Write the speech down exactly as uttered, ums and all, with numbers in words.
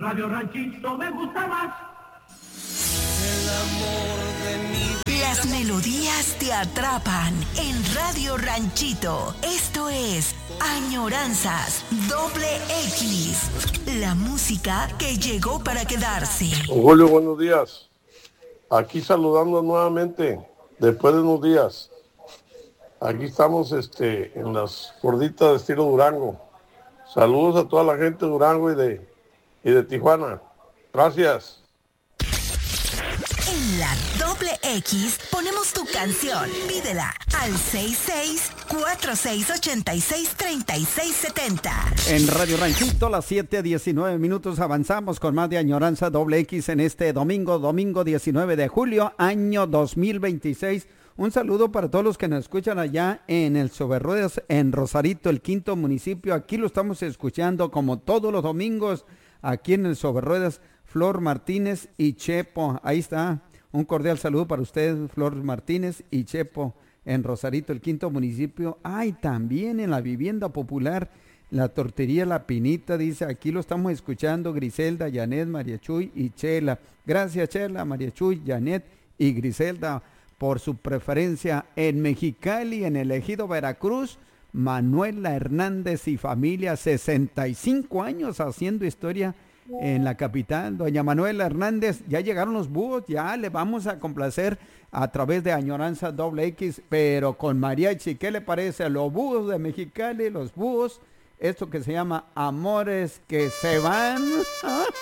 Radio Ranchito me gusta más. El amor de mi... Las melodías te atrapan en Radio Ranchito. Esto es Añoranzas Doble X. La música que llegó para quedarse. Julio, buenos días. Aquí saludando nuevamente después de unos días. Aquí estamos este, en las gorditas de estilo Durango. Saludos a toda la gente de Durango y de, y de Tijuana. Gracias. En la Doble X ponemos tu canción. Pídela al seis seis cuatro seis ocho seis tres seis siete cero. En Radio Ranchito, las siete diecinueve minutos, avanzamos con más de Añoranza Doble X en este domingo, domingo diecinueve de julio, año dos mil veintiséis. Un saludo para todos los que nos escuchan allá en el Soberruedas, en Rosarito, el quinto municipio. Aquí lo estamos escuchando como todos los domingos, aquí en el Soberruedas, Flor Martínez y Chepo. Ahí está, un cordial saludo para ustedes, Flor Martínez y Chepo, en Rosarito, el quinto municipio. Ay, también en la vivienda popular, la tortería La Pinita, dice, aquí lo estamos escuchando, Griselda, Janet, María Chuy y Chela. Gracias, Chela, María Chuy, Janet y Griselda, por su preferencia. En Mexicali, en el ejido Veracruz, Manuela Hernández y familia, sesenta y cinco años haciendo historia en la capital. Doña Manuela Hernández, ya llegaron los búhos, ya le vamos a complacer a través de Añoranza Doble X, pero con mariachi. ¿Qué le parece? Los búhos de Mexicali, los búhos, esto que se llama Amores que se van.